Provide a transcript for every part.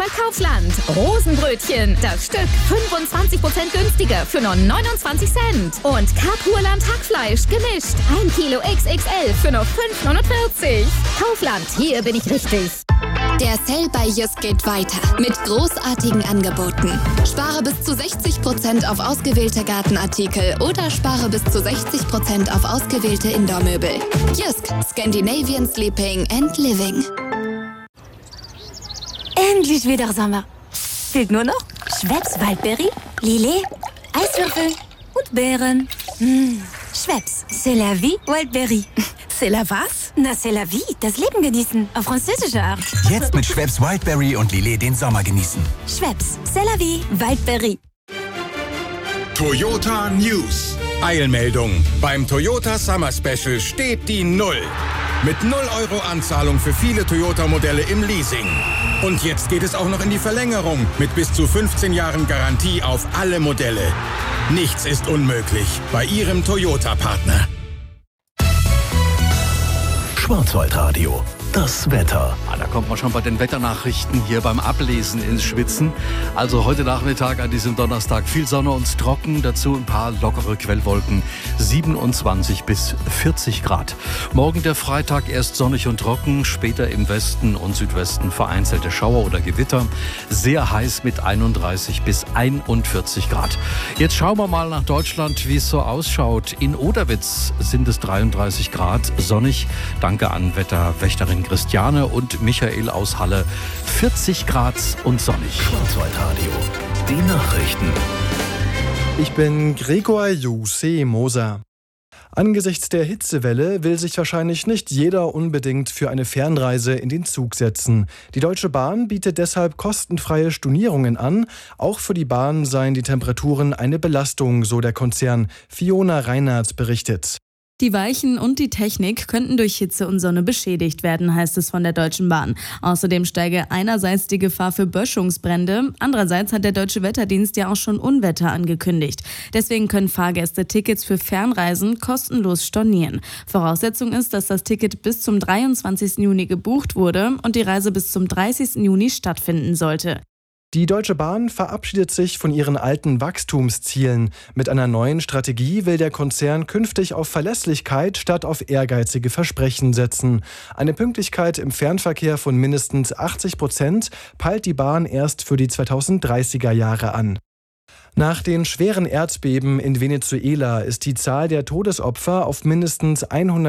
bei Kaufland. Rosenbrötchen, das Stück 25% günstiger für nur 29 Cent. Und Kapurland Hackfleisch gemischt, 1 Kilo XXL für nur 5,49. Kaufland, hier bin ich richtig. Der Sale bei Jysk geht weiter mit großartigen Angeboten. Spare bis zu 60% auf ausgewählte Gartenartikel oder spare bis zu 60% auf ausgewählte Indoor-Möbel. Jysk, Scandinavian Sleeping and Living. Endlich wieder Sommer. Fehlt nur noch Schweppes Waldberry, Lillet, Eiswürfel und Beeren. Schweppes, c'est la vie, Waldberry. C'est la was? Na, c'est la vie, das Leben genießen, auf französische Art. Jetzt mit Schweppes Wildberry und Lillet den Sommer genießen. Schweppes, c'est la vie, Waldberry. Toyota News. Eilmeldung. Beim Toyota Summer Special steht die 0. Mit 0 € Anzahlung für viele Toyota-Modelle im Leasing. Und jetzt geht es auch noch in die Verlängerung mit bis zu 15 Jahren Garantie auf alle Modelle. Nichts ist unmöglich bei Ihrem Toyota-Partner. Schwarzwaldradio, das Wetter. Da kommt man schon bei den Wetternachrichten hier beim Ablesen ins Schwitzen. Also heute Nachmittag an diesem Donnerstag viel Sonne und trocken, dazu ein paar lockere Quellwolken, 27 bis 40 Grad. Morgen der Freitag erst sonnig und trocken, später im Westen und Südwesten vereinzelte Schauer oder Gewitter. Sehr heiß mit 31 bis 41 Grad. Jetzt schauen wir mal nach Deutschland, wie es so ausschaut. In Oderwitz sind es 33 Grad, sonnig. Danke an Wetterwächterin Christiane und Michael aus Halle. 40 Grad und sonnig. Schwarzwaldradio, die Nachrichten. Ich bin Gregor Jose Moser. Angesichts der Hitzewelle will sich wahrscheinlich nicht jeder unbedingt für eine Fernreise in den Zug setzen. Die Deutsche Bahn bietet deshalb kostenfreie Stornierungen an. Auch für die Bahn seien die Temperaturen eine Belastung, so der Konzern. Fiona Reinhardt berichtet. Die Weichen und die Technik könnten durch Hitze und Sonne beschädigt werden, heißt es von der Deutschen Bahn. Außerdem steige einerseits die Gefahr für Böschungsbrände, andererseits hat der Deutsche Wetterdienst ja auch schon Unwetter angekündigt. Deswegen können Fahrgäste Tickets für Fernreisen kostenlos stornieren. Voraussetzung ist, dass das Ticket bis zum 23. Juni gebucht wurde und die Reise bis zum 30. Juni stattfinden sollte. Die Deutsche Bahn verabschiedet sich von ihren alten Wachstumszielen. Mit einer neuen Strategie will der Konzern künftig auf Verlässlichkeit statt auf ehrgeizige Versprechen setzen. Eine Pünktlichkeit im Fernverkehr von mindestens 80% peilt die Bahn erst für die 2030er Jahre an. Nach den schweren Erdbeben in Venezuela ist die Zahl der Todesopfer auf mindestens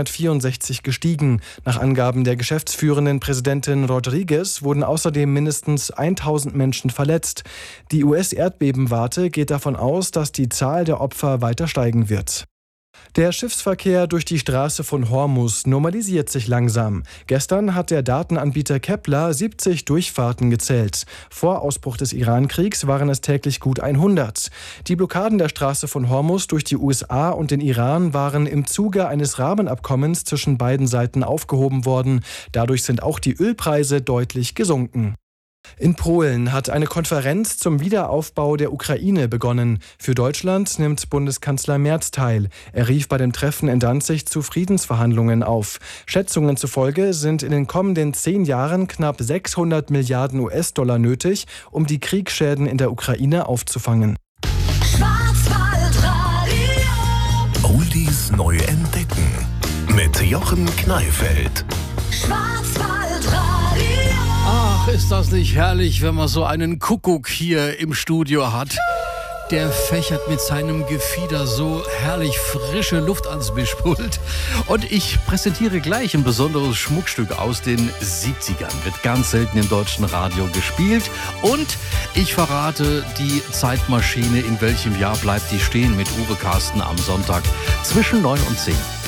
164 gestiegen. Nach Angaben der geschäftsführenden Präsidentin Rodriguez wurden außerdem mindestens 1000 Menschen verletzt. Die US-Erdbebenwarte geht davon aus, dass die Zahl der Opfer weiter steigen wird. Der Schiffsverkehr durch die Straße von Hormuz normalisiert sich langsam. Gestern hat der Datenanbieter Kepler 70 Durchfahrten gezählt. Vor Ausbruch des Iran-Kriegs waren es täglich gut 100. Die Blockaden der Straße von Hormuz durch die USA und den Iran waren im Zuge eines Rahmenabkommens zwischen beiden Seiten aufgehoben worden. Dadurch sind auch die Ölpreise deutlich gesunken. In Polen hat eine Konferenz zum Wiederaufbau der Ukraine begonnen. Für Deutschland nimmt Bundeskanzler Merz teil. Er rief bei dem Treffen in Danzig zu Friedensverhandlungen auf. Schätzungen zufolge sind in den kommenden 10 Jahren knapp 600 Milliarden US-Dollar nötig, um die Kriegsschäden in der Ukraine aufzufangen. Oldies neu entdecken mit Jochen Kneifeld. Ach, ist das nicht herrlich, wenn man so einen Kuckuck hier im Studio hat. Der fächert mit seinem Gefieder so herrlich frische Luft ans Mischpult. Und ich präsentiere gleich ein besonderes Schmuckstück aus den 70ern. Wird ganz selten im deutschen Radio gespielt. Und ich verrate die Zeitmaschine, in welchem Jahr bleibt die stehen mit Uwe Carsten am Sonntag zwischen 9 und 10.